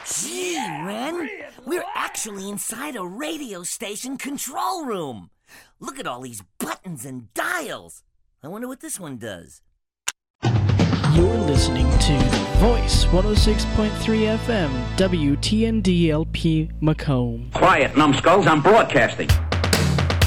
Gee, Ren, we're actually inside a radio station control room. Look at all these buttons and dials. I wonder what this one does. You're listening to The Voice, 106.3 FM, WTNDLP Macomb. Quiet, numbskulls, I'm broadcasting.